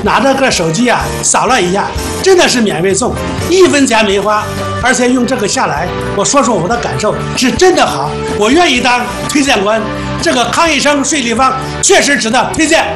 拿着个手机啊，扫了一下，真的是免费送，1分钱没花，而且用这个下来，我说说我的感受，是真的好，我愿意当推荐官。这个康医生睡立方确实值得推荐。